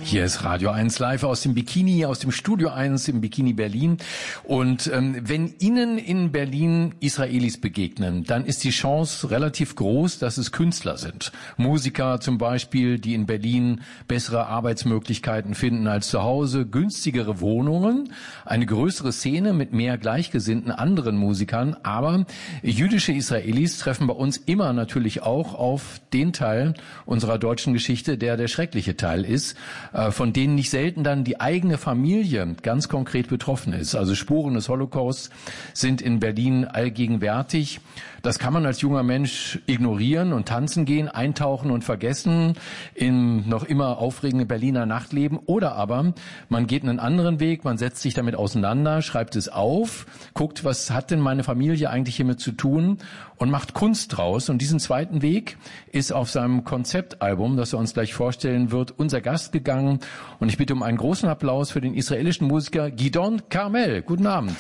Hier ist Radio 1 live aus dem Bikini, aus dem Studio 1 im Bikini Berlin. Und wenn Ihnen in Berlin Israelis begegnen, dann ist die Chance relativ groß, dass es Künstler sind. Musiker zum Beispiel, die in Berlin bessere Arbeitsmöglichkeiten finden als zu Hause, günstigere Wohnungen, eine größere Szene mit mehr gleichgesinnten anderen Musikern. Aber jüdische Israelis treffen bei uns immer natürlich auch auf den Teil unserer deutschen Geschichte, der schreckliche Teil ist, von denen nicht selten dann die eigene Familie ganz konkret betroffen ist. Also Spuren des Holocausts sind in Berlin allgegenwärtig. Das kann man als junger Mensch ignorieren und tanzen gehen, eintauchen und vergessen in noch immer aufregende Berliner Nachtleben. Oder aber man geht einen anderen Weg, man setzt sich damit auseinander, schreibt es auf, guckt, was hat denn meine Familie eigentlich hiermit zu tun und macht Kunst draus. Und diesen zweiten Weg ist auf seinem Konzeptalbum, das er uns gleich vorstellen wird, unser Gast gegangen. Und ich bitte um einen großen Applaus für den israelischen Musiker Gidon Carmel. Guten Abend.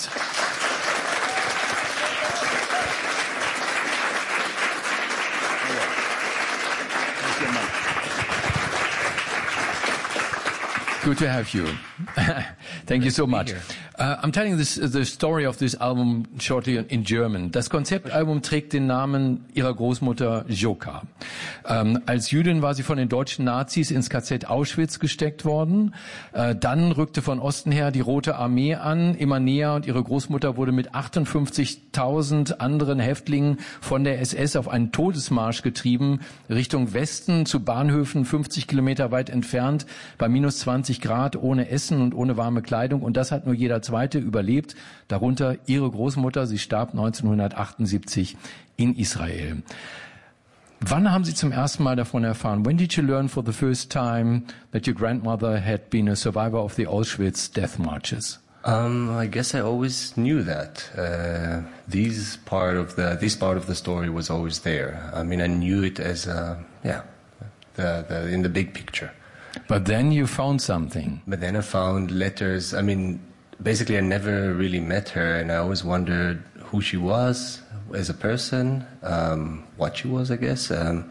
Good to have you. Thank you so much. I'm telling the story of this album shortly in German. Das Konzeptalbum trägt den Namen ihrer Großmutter Joka. Als Jüdin war sie von den deutschen Nazis ins KZ Auschwitz gesteckt worden. Dann rückte von Osten her die Rote Armee an, immer näher, und ihre Großmutter wurde mit 58.000 anderen Häftlingen von der SS auf einen Todesmarsch getrieben, Richtung Westen zu Bahnhöfen 50 Kilometer weit entfernt, bei minus 20 Grad, ohne Essen und ohne warme Kleidung. Und das hat nur jeder Zweite überlebt, darunter ihre Großmutter. Sie starb 1978 in Israel. Wann haben Sie zum ersten Mal davon erfahren? When did you learn for the first time that your grandmother had been a survivor of the Auschwitz death marches? I guess I always knew that. This part of the story was always there. I mean, I knew it as in the big picture. But then you found something. But then I found letters. I mean, basically I never really met her, and I always wondered who she was as a person, what she was, I guess. And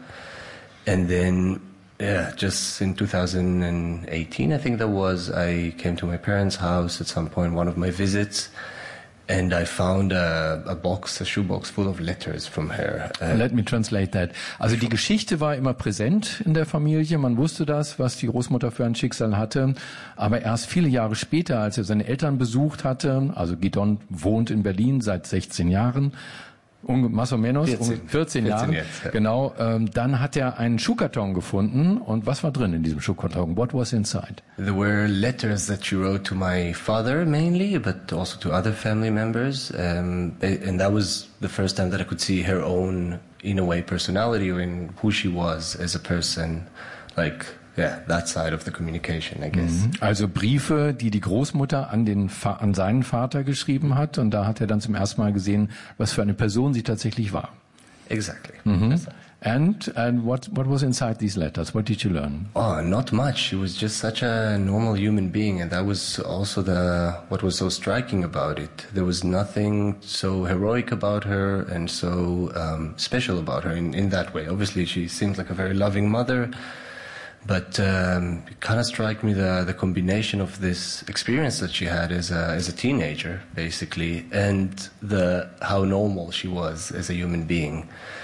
then, just in 2018, I think I came to my parents' house at some point, one of my visits, and I found a shoebox full of letters from her. Let me translate that. Also die Geschichte war immer präsent in der Familie. Man wusste das, was die Großmutter für ein Schicksal hatte. Aber erst viele Jahre später, als er seine Eltern besucht hatte, also Gidon wohnt in Berlin seit 16 Jahren, más o menos, 14 Jahren, jetzt, ja. Genau, dann hat er einen Schuhkarton gefunden. Und was war drin in diesem Schuhkarton? What was inside? There were letters that she wrote to my father mainly, but also to other family members. And that was the first time that I could see her own, in a way, personality, or in who she was as a person, like, that side of the communication, I guess. Also Briefe, die die Großmutter an seinen Vater geschrieben hat, und da hat er dann zum ersten Mal gesehen, was für eine Person sie tatsächlich war. Exactly. And what was inside these letters? What did you learn? Oh, not much. She was just such a normal human being, and that was also what was so striking about it. There was nothing so heroic about her and so special about her in that way. Obviously, she seems like a very loving mother. But it kind of struck me the combination of this experience that she had as a teenager, basically, and how normal she was as a human being.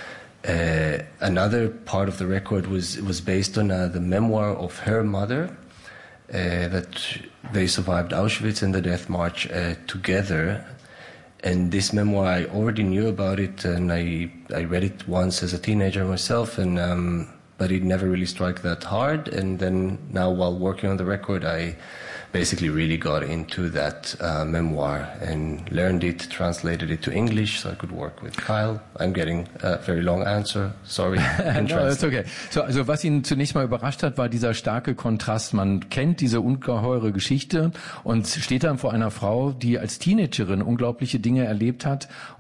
Another part of the record was based on the memoir of her mother, that they survived Auschwitz and the Death March together. And this memoir, I already knew about it, and I read it once as a teenager myself, and but it never really struck that hard. And then now, while working on the record, I basically really got into that memoir and learned it, translated it to English so I could work with Kyle. I'm getting a very long answer. Sorry. No, that's okay. So, also was ihn zunächst mal überrascht hat, war dieser starke Kontrast. Man kennt diese ungeheure Geschichte und steht dann vor einer Frau, die als Teenagerin unglaubliche Dinge erlebt hat